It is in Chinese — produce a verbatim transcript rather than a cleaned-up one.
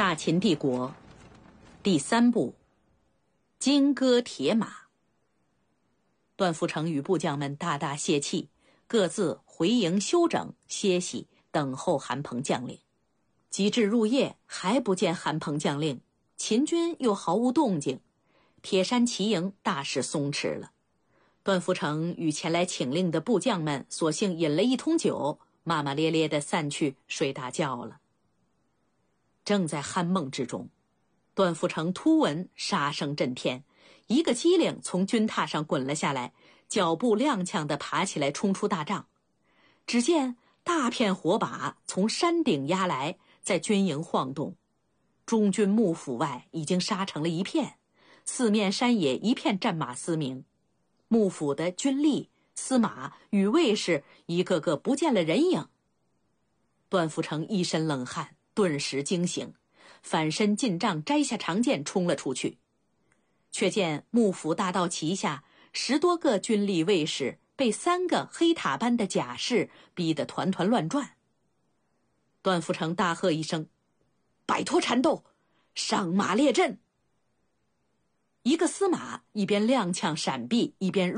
大秦帝国第三部金戈铁马。段富成与部将们大大泄气，各自回营休整歇息，等候韩鹏将领。及至入夜，还不见韩鹏将令，秦军又毫无动静，铁山齐营大势松弛了。段富成与前来请令的部将们索性饮了一通酒，骂骂咧咧地散去睡大觉了。正在酣梦之中，段富成突闻杀声震天，一个机灵从军榻上滚了下来，脚步踉跄地爬起来冲出大帐。只见大片火把从山顶压来，在军营晃动，中军幕府外已经杀成了一片，四面山野一片战马嘶鸣，幕府的军吏、司马与卫士一个个不见了人影。段富成一身冷汗，顿时惊醒，反身进帐摘下长剑冲了出去。却见幕府大道旗下十多个军吏卫士被三个黑塔般的甲士逼得团团乱转。段富成大喝一声：“摆脱缠斗，上马列阵！”一个司马一边踉跄闪避，一边